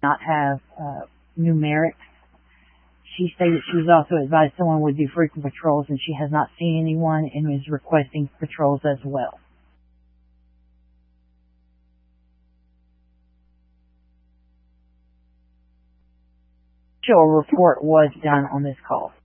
not have numerics. She stated she was also advised someone would do frequent patrols, and she has not seen anyone and is requesting patrols as well. A report was done on this call.